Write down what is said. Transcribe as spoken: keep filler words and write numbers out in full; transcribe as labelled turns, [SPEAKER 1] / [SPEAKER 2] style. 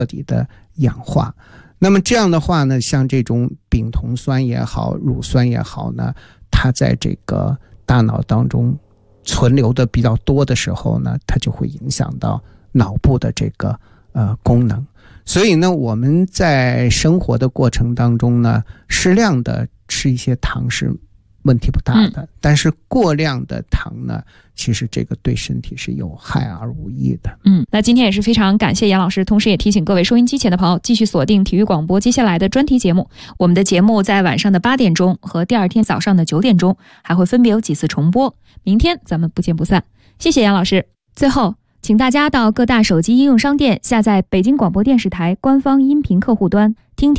[SPEAKER 1] 彻底的氧化。那么这样的话呢，像这种丙酮酸也好，乳酸也好呢，它在这个大脑当中存留的比较多的时候呢，它就会影响到脑部的这个呃功能。所以呢，我们在生活的过程当中呢，适量的吃一些糖是问题不大的，嗯、但是过量的糖呢，其实这个对身体是有害而无益的。
[SPEAKER 2] 嗯，那今天也是非常感谢杨老师，同时也提醒各位收音机前的朋友继续锁定体育广播接下来的专题节目。我们的节目在晚上的八点钟和第二天早上的九点钟还会分别有几次重播，明天咱们不见不散。谢谢杨老师。最后，请大家到各大手机应用商店下载北京广播电视台官方音频客户端，听听